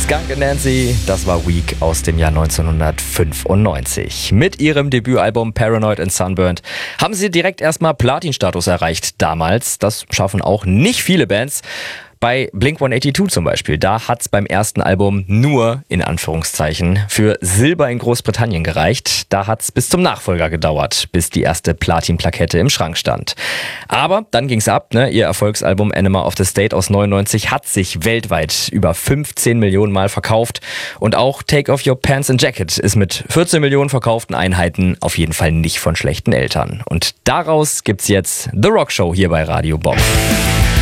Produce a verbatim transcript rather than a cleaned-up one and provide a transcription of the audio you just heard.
Skunk and Nancy, das war Weak aus dem Jahr neunzehnhundertfünfundneunzig. Mit ihrem Debütalbum Paranoid and Sunburned haben sie direkt erstmal Platin-Status erreicht damals. Das schaffen auch nicht viele Bands. Bei Blink hundertzweiundachtzig zum Beispiel, da hat's beim ersten Album nur, in Anführungszeichen, für Silber in Großbritannien gereicht. Da hat's bis zum Nachfolger gedauert, bis die erste Platin-Plakette im Schrank stand. Aber dann ging's ab, ne? Ihr Erfolgsalbum Enema of the State aus neunundneunzig hat sich weltweit über fünfzehn Millionen Mal verkauft. Und auch Take Off Your Pants and Jacket ist mit vierzehn Millionen verkauften Einheiten auf jeden Fall nicht von schlechten Eltern. Und daraus gibt's jetzt The Rock Show hier bei Radio Bob.